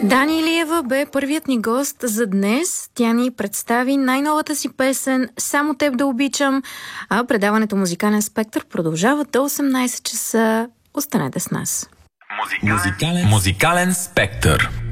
Дани Илиева бе първият ни гост за днес. Тя ни представи най-новата си песен "Само теб да обичам", а предаването "Музикален спектър" продължава до 18 часа. Останете с нас. Музикален спектър.